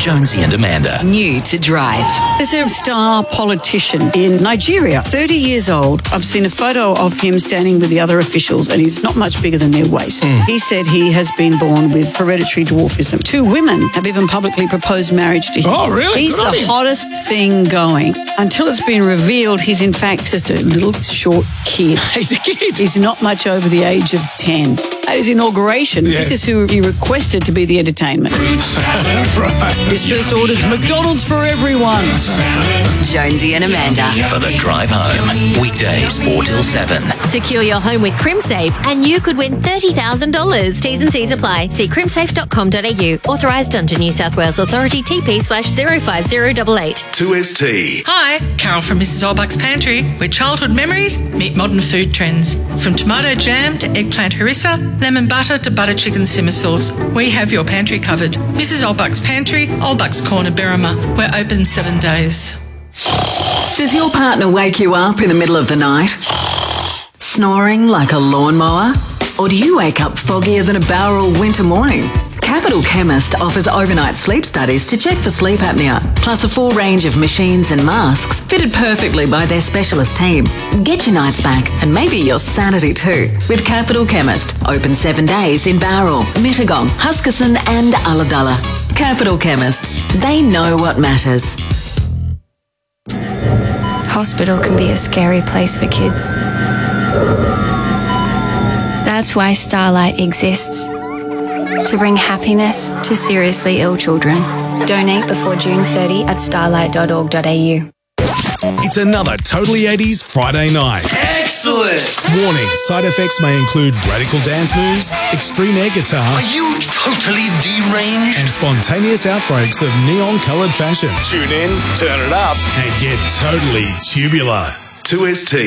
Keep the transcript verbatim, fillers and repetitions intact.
Jonesy and Amanda. New to Drive. There's a star politician in Nigeria, thirty years old. I've seen a photo of him standing with the other officials, and he's not much bigger than their waist. Mm. He said he has been born with hereditary dwarfism. Two women have even publicly proposed marriage to him. Oh, really? He's Good the hottest thing going. Until it's been revealed, he's in fact just a little short kid. He's a kid. He's not much over the age of ten. At his inauguration, Yes. this is who he requested to be the entertainment. Right. His first order's McDonald's for everyone. Jonesy and Amanda. For the drive home. Weekdays four till seven. Secure your home with CrimSafe and you could win thirty thousand dollars. T's and C's apply. See crimsafe dot com dot a u. Authorised under New South Wales Authority T P slash zero five zero eight eight. two S T. Hi, Carol from Missus Olbuck's Pantry, where childhood memories meet modern food trends. From tomato jam to eggplant harissa, lemon butter to butter chicken simmer sauce, we have your pantry covered. Missus Olbuck's Pantry, Olbuck's Corner, Berrima. We're open seven days. Does your partner wake you up in the middle of the night? Snoring like a lawnmower? Or do you wake up foggier than a Bowral winter morning? Capital Chemist offers overnight sleep studies to check for sleep apnea, plus a full range of machines and masks fitted perfectly by their specialist team. Get your nights back and maybe your sanity too with Capital Chemist. Open seven days in Bowral, Mittagong, Huskisson and Ulladulla. Capital Chemist. They know what matters. Hospital can be a scary place for kids. That's why Starlight exists. To bring happiness to seriously ill children. Donate before June thirtieth at starlight dot org dot a u. It's another Totally eighties Friday night. Excellent! Warning, side effects may include radical dance moves, extreme air guitar, Are you totally deranged? and spontaneous outbreaks of neon-coloured fashion. Tune in, turn it up, and get totally tubular. two S T.